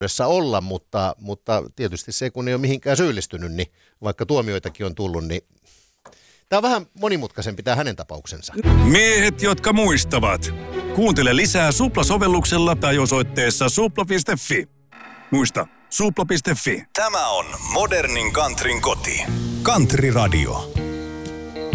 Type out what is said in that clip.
olla, mutta tietysti se, kun ei ole mihinkään syyllistynyt, niin vaikka tuomioitakin on tullut, niin tämä on vähän monimutkaisempi tämä hänen tapauksensa. Miehet, jotka muistavat. Kuuntele lisää Supla-sovelluksella tai osoitteessa supla.fi. Muista, supla.fi. Tämä on modernin countryn koti. Country Radio.